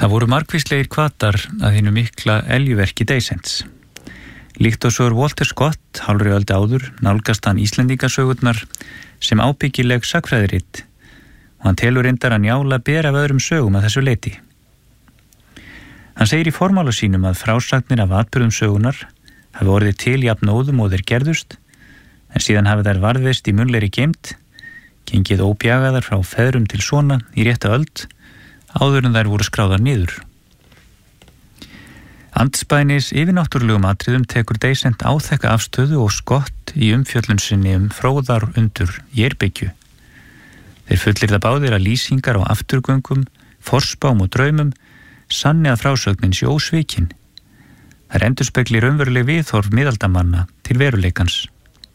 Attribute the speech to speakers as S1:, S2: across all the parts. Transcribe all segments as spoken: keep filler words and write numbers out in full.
S1: Það voru margvíslegir hvatar að hinu mikla eljuverki Deysents. Líkt og Sir Walter Scott, hálfri öld áður, nálgast hann Íslendingasögurnar sem ábyggileg sagnfræðiritt og hann telur reyndar að Njála ber af öðrum sögum að þessu leyti. Hann segir í formála sínum að frásagnir af atburðum sögunar hafi orðið til jafnóðum og þeir gerðust, en síðan hafi þær varðveist í munnlegri geymd, gengið óbjagaðar frá feðrum til svona í rétta öld, áður en þær voru skráðar niður. Andspænis yfirnáttúrulegum atriðum tekur Deysent áþekka afstöðu og Scott í umfjöllun sinni um fróðar undur Jærbyggju. Þeir fullyrða báðir að lýsingar á afturgöngum, forspám og draumum sanni að frásögnin sé ósvikin. Þær endurspegli raunveruleg viðhorf miðaldamanna til veruleikans.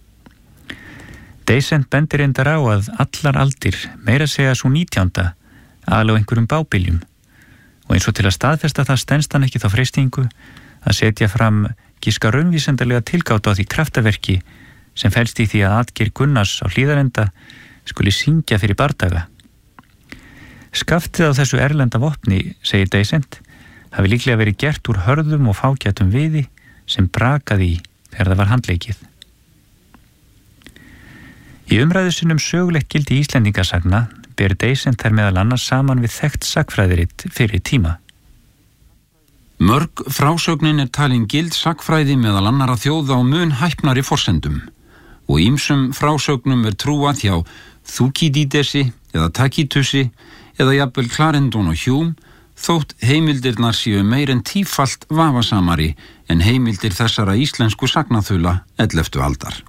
S1: Deysent bendir reyndar á að allar aldir, meira segja svo nítjánda, aðal á einhverjum bábiljum, og eins og til að staðfesta það stenst hann ekki þá freistingu að setja fram giska raunvísendalega tilgátt á því kraftaverki sem felst í því að atgeir Gunnars á Hlíðarenda skuli syngja fyrir bardaga. Skaftið á þessu erlenda vopni, segir Deysent, hafi líklega verið gert úr hörðum og fágætum viði sem brakaði í þegar það var handleikið. Í umræðu sinum sögulegt gildi Íslendingasagna ber Deysent þær meðal annars saman við þekkt sagnfræðiritt fyrir tíma.
S2: Mörg frásögnin er talin gild sagnfræði meðal annarra þjóða á mun hæpnari forsendum og ýmsum frásögnum er trúað hjá Þúkýdídesi eða Takítusi eða jafnvel Clarendon og Hume, þótt heimildirnar séu meir en tífalt vafasamari en heimildir þessara íslensku sagnaþula elleftu aldar.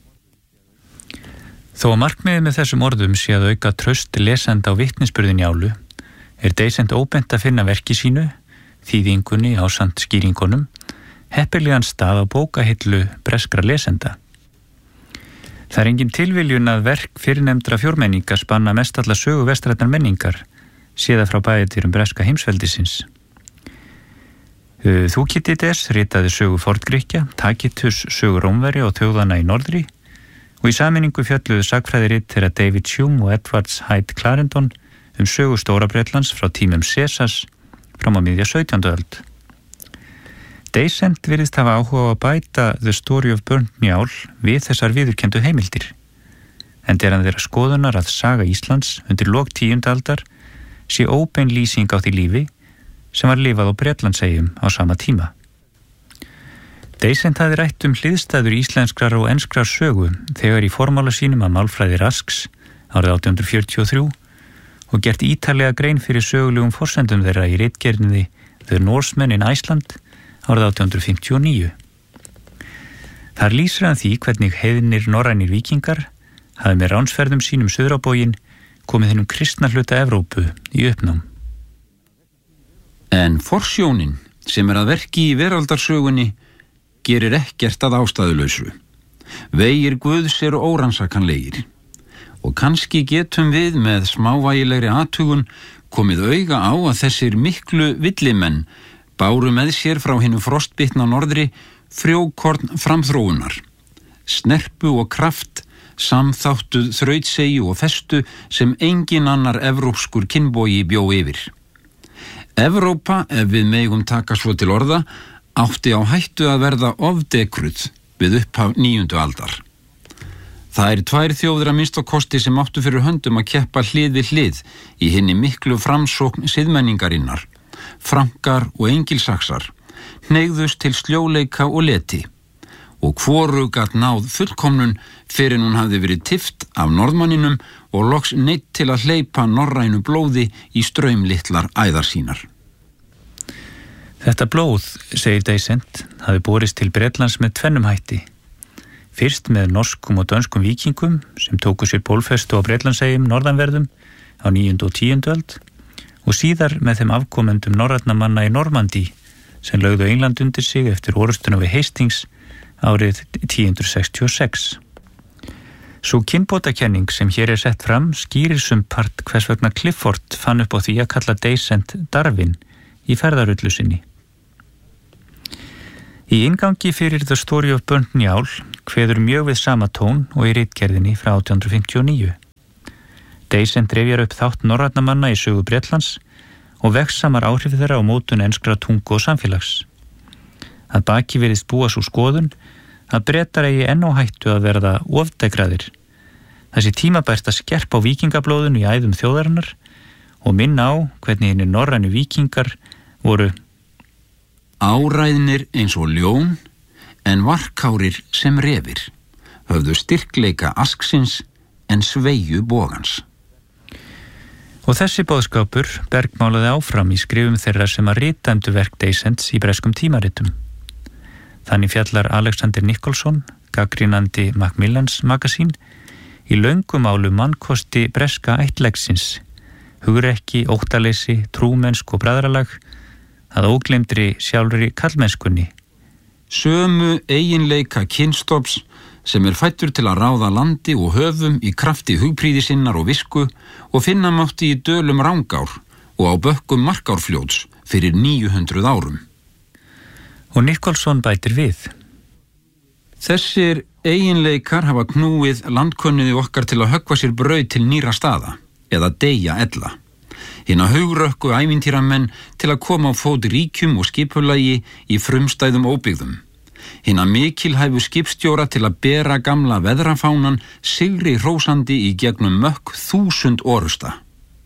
S1: Þó að markmiðið með þessum orðum sé að auka traust lesenda á vitnisburði Njálu, er Deysent óbent að finna verki sínu, þýðingunni ásamt skýringunum, heppilegan stað á bókahillu breskra lesenda. Það er engin tilviljun að verk fyrrnefndra fjórmenninga spanna mestalla sögu vestrænnar menningar, séða frá bæjardyrum breska heimsveldisins. Þúkýdídes ritaði sögu Forngrikkja, Tacitus sögu Rómverja og þjóðanna í norðri, og í sameiningu fjölluðu sagfræðiritt þeirra David Hume og Edwards Hyde Clarendon um sögu Stóra-Bretlands frá tímum Sesars fram á miðja sautjándu öld. Deysent virðist hafa áhuga á að bæta The Story of Burnt Njál við þessar viðurkendu heimildir, en er hann þeirra skoðunar að saga Íslands undir lok tíundu aldar sé óbein lýsing á því lífi sem var lifað á Bretlandseyjum á sama tíma. Deysent hafði rætt um hliðstæður íslenskrar og enskrar sögu þegar í formála sínum að málfræði Rasks árið átján hundruð fjörutíu og þrjú og gert ítarlega grein fyrir sögulegum forsendum þeirra í ritgerðinni The Norsemen in Iceland árið átján hundruð fimmtíu og níu. Þar lýsir hann því hvernig heiðnir norrænir víkingar hafi með ránsferðum sínum suður á bóginn komið hennum kristna hluta Evrópu í uppnám.
S2: En forsjónin sem er að verki í veraldarsögunni gerir ekkert að ástæðulausu. Vegir Guðs eru órannsakanlegir og kannski getum við með smávægilegri athugun komið auga á að þessir miklu villimenn báru með sér frá hinu frostbitna norðri frjókorn framþróunar, snerpu og kraft, samþáttuð þrautsegju og festu sem engin annar evrópskur kynbogi bjó yfir. Evrópa, ef við megum taka svo til orða, átti á hættu að verða ofdekruð við upphaf níundu aldar. Það er tvær þjóðir að minnsta kosti sem áttu fyrir höndum að keppa hlið við hlið í hinni miklu framsókn siðmenningarinnar, frankar og engilsaxar, hneigðust til sljóleika og leti, og hvoru gat náð fullkomnun fyrir hún hafði verið tift af norðmanninum og loks neitt til að hleypa norrænu blóði í straumlitlar æðar sínar.
S1: Þetta blóð, segir Deysent, hafi borist til Bretlands með tvennum hætti. Fyrst með norskum og dönskum víkingum sem tóku sér bólfestu á Bretlandseyjum norðanverðum á níundu og tíundu öld og síðar með þeim afkomendum norrænna manna í Normandí sem lögðu England undir sig eftir orrustuna við Hastings árið tíu hundruð sextíu og sex. Sú kynbótakenning sem hér er sett fram skýrir sumpart hvers vegna Clifford fann upp á því að kalla Deysent Darwin í ferðarullu sinni. Í inngangi fyrir The Story of Burnt Njál kveður mjög við sama tón og í ritgerðinni frá átján hundruð fimmtíu og níu. Deysent rifjar upp þátt norrænna manna í sögu Bretlands og vegsamar áhrif þeirra á mótun enskra tungu og samfélags. Að baki virðist búa svo skoðun að Bretar eigi enn á hættu að verða ofdegraðir. Þessi tímabært að skerpa á víkingablóðinu í æðum þjóðarinnar og minna á hvernig hinir norrænu víkingar voru
S2: áræðnir eins og ljón en varkárir sem refir, höfðu styrkleika asksins en sveigju bogans.
S1: Og þessi boðskapur bergmálaði áfram í skrifum þeirra sem að ritæmdu verk Deisents í breskum tímaritum. Þannig fjallar Alexander Nicholson, gaggrínandi Macmillans magasín, í löngum málu mannkosti breska ættlegsins, hugrekki, óttaleysi, trúmensk og bræðralag, að ógleymdri sjálfri kallmennskunni.
S2: Sömu eiginleika kynstofs sem er fættur til að ráða landi og höfum í krafti hugprýði sinnar og visku og finna mátti í dölum Rangár og á bökkum Markárfljóts fyrir níu hundruð árum.
S1: Og Nicholson bætir við.
S2: Þessir eiginleikar hafa knúið landkönnuði okkar til að höggva sér brauð til nýra staða, eða deyja ella. Hina hugrökku ævintýramenn til að koma á fót ríkjum og skipulagi í frumstæðum óbyggðum. Hina mikilhæfu skipstjóra til að bera gamla veðrafánan sigri hrósandi í gegnum mökk þúsund orusta.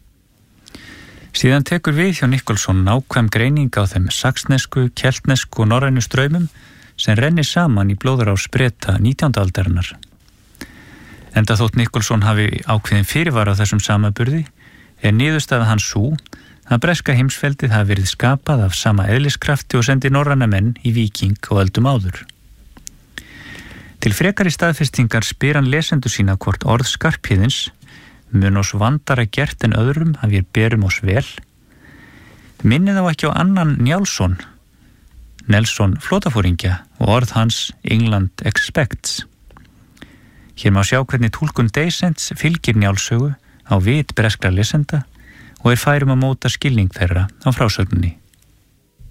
S1: Síðan tekur við hjá Nicholson nákvæm greining á þeim saxnesku, keltnesku og norrænu straumum sem rennir saman í blóðrás Breta nítjándu aldarinnar. Enda þótt Nicholson hafi ákveðin fyrirvara á þessum samaburði, er niðurstaða hans sú að breska heimsveldið hafi verið skapað af sama eðliskrafti og sendi norræna menn í víking og öldum áður. Til frekari staðfestingar spyr hann lesendur sína hvort orð Skarphéðins mun oss vandara gert en öðrum að við berum oss vel. Minnið þá ekki á annan Njálsson, Nelson flótafóringja og orð hans England expects. Hér má sjá hvernig túlkun Deisents fylgir Njálssögu á vit breskra lesenda og er færum að móta skilning þeirra á frásögninni.